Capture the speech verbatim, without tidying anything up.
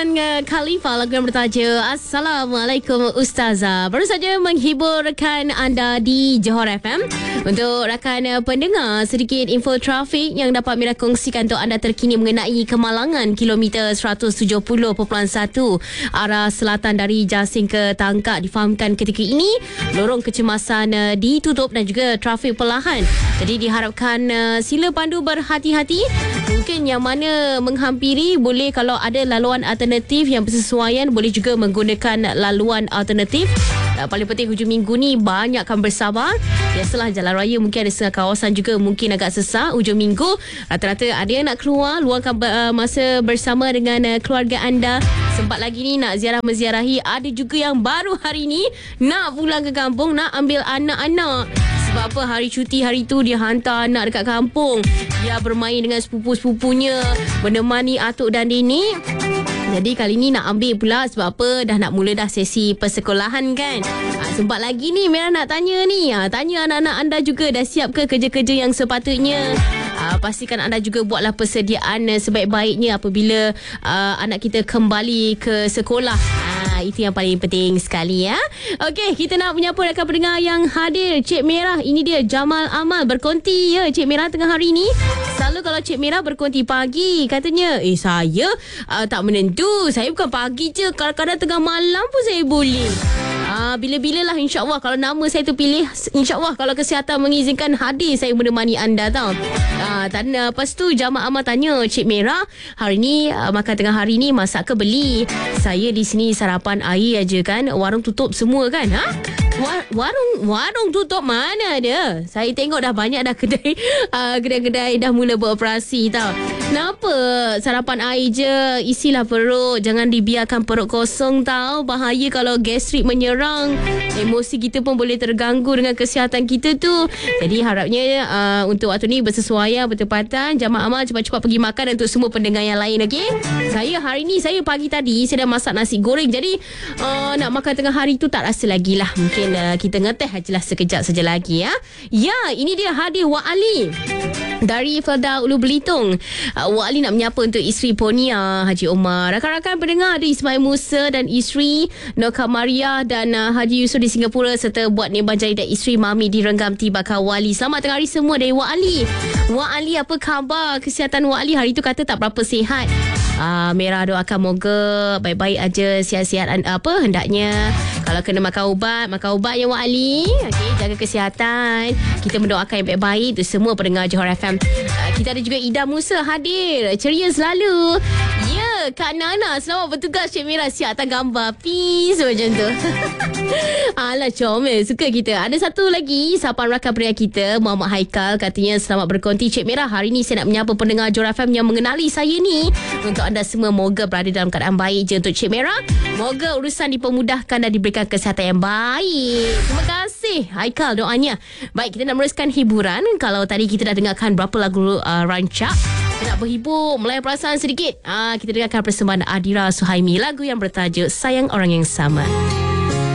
dengan uh, Khalifa, lagu yang bertajuk Assalamualaikum Ustazah. Baru saja menghibur rekan anda di Johor F M. Untuk rakan uh, pendengar, sedikit info trafik yang dapat Mira kongsikan untuk anda terkini mengenai kemalangan kilometer seratus tujuh puluh perpuluhan satu arah selatan dari Jasing ke Tangkak. Difahamkan ketika ini lorong kecemasan uh, ditutup dan juga trafik perlahan. Jadi diharapkan uh, sila pandu berhati-hati. Mungkin yang mana menghampiri boleh, kalau ada laluan alternatif yang bersesuaian boleh juga menggunakan laluan alternatif. Uh, paling penting hujung minggu ni banyakkan bersabar. Biasalah jalan raya mungkin ada setengah kawasan juga mungkin agak sesak hujung minggu. Rata-rata ada yang nak keluar, luangkan uh, masa bersama dengan uh, keluarga anda. Sempat lagi ni nak ziarah menziarahi. Ada juga yang baru hari ni nak pulang ke kampung, nak ambil anak-anak. Sebab apa, hari cuti hari tu dia hantar anak dekat kampung. Dia bermain dengan sepupu-sepupunya, menemani atuk dan nenek. Jadi kali ni nak ambil pula sebab apa, dah nak mula dah sesi persekolahan kan. Ha, sempat lagi ni Mira nak tanya ni. Ha, tanya anak-anak anda juga dah siap ke kerja-kerja yang sepatutnya. Uh, pastikan anda juga buatlah persediaan uh, sebaik-baiknya apabila uh, anak kita kembali ke sekolah. Uh, itu yang paling penting sekali ya. Okey, kita nak menyapa rakan pendengar yang hadir. Cik Merah, ini dia Jamal Amal berkonti ya Cik Merah tengah hari ni. Selalu kalau Cik Merah berkonti pagi, katanya eh saya uh, tak menentu. Saya bukan pagi je, kadang-kadang tengah malam pun saya boleh. Ah, bila-bila lah insya-Allah kalau nama saya terpilih, insya-Allah kalau kesihatan mengizinkan hadir saya menemani anda tau. Ah, tanda lepas tu Jamal Amal tanya, Cik Merah, hari ni uh, makan tengah hari ni masak ke beli? Saya di sini sarapan air aja kan. Warung tutup semua kan? Ha? War, warung warung tutup mana ada? Saya tengok dah banyak dah kedai uh, kedai-kedai dah mula beroperasi tau. Kenapa sarapan air je? Isilah perut, jangan dibiarkan perut kosong tau. Bahaya kalau gastrik menyerang. Emosi kita pun boleh terganggu dengan kesihatan kita tu. Jadi harapnya uh, untuk waktu ni bersesuaian, bertepatan. Jamal Amal cepat-cepat pergi makan untuk semua pendengar yang lain, okey? Saya hari ni, saya pagi tadi saya dah masak nasi goreng. Jadi uh, nak makan tengah hari tu tak rasa lagi lah. Mungkin uh, kita ngeteh ajalah sekejap saja lagi ya. Ya, ini dia hadir Wak Ali dari Felda Ulu Belitung. uh, Wak Ali nak menyapa untuk isteri Ponia Haji Omar. Rakan-rakan pendengar ada Ismail Musa dan isteri Noka Maria dan uh, Haji Yusof di Singapura, serta buat Nebah Jari dan isteri Mami di Renggam Tibaka Wali. Selamat tengah hari semua dari Wak Ali. Wak Ali, apa khabar kesihatan Wak Ali? Hari tu kata tak berapa sihat. Uh, Merah doakan moga baik-baik aja, sihat-sihat apa hendaknya. Kalau kena makan ubat, makan ubat ya Wak Ali. Okey, jaga kesihatan. Kita mendoakan yang baik-baik untuk semua pendengar Johor F M. Uh, kita ada juga Ida Musa hadir. Ceria selalu. Ya, Kak Nana, selamat bertugas Cik Merah. Siap atas gambar. Peace macam tu. Alah, comel. Suka kita. Ada satu lagi sahabat rakan pendengar kita, Muhammad Haikal, katanya selamat berkonti Cik Merah. Hari ni saya nak menyapa pendengar Johor F M yang mengenali saya ni. Untuk anda semua, moga berada dalam keadaan baik je untuk Cik Merah. Moga urusan dipermudahkan dan diberikan kesihatan yang baik. Terima kasih Haikal doanya. Baik, kita nak meneruskan hiburan. Kalau tadi kita dah dengarkan berapa lagu uh, rancak, kita nak berhibur, melayan perasaan sedikit. uh, Kita dengarkan persembahan Adira Suhaimi, lagu yang bertajuk Sayang Orang Yang Sama.